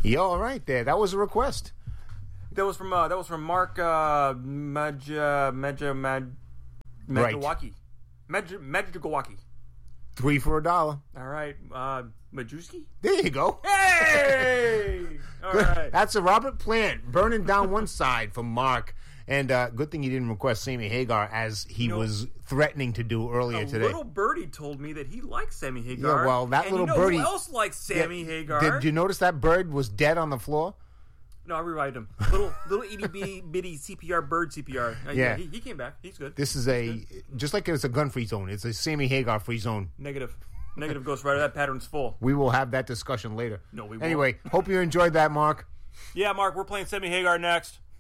Yeah, all right there. That was a request. That was from Mark Majawaki. Majawaki. 3 for $1. All right, Majewski. There you go. Hey, all right. That's a Robert Plant burning down one side for Mark. And good thing you didn't request Sammy Hagar as he was threatening to do earlier today. Little birdie told me that he likes Sammy Hagar. Yeah, well, that and little birdie. Who else likes Sammy Hagar? Did you notice that bird was dead on the floor? No, I revived him. Little itty bitty CPR bird CPR. Yeah, he came back. He's good. This is just like it's a gun free zone. It's a Sammy Hagar free zone. Negative Ghost Rider. That pattern's full. We will have that discussion later. No, we won't. Anyway, hope you enjoyed that, Mark. Yeah, Mark, we're playing Sammy Hagar next.